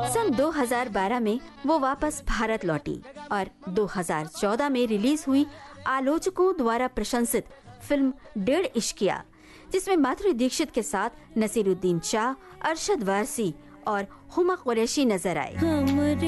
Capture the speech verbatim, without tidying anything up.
सन दो हज़ार बारह में वो वापस भारत लौटी और दो हज़ार चौदह में रिलीज हुई आलोचकों द्वारा प्रशंसित फिल्म डेढ़ इश्किया, जिसमें माधुरी दीक्षित के साथ नसीरुद्दीन शाह, अरशद वारसी और हुमा कुरैशी नजर आए।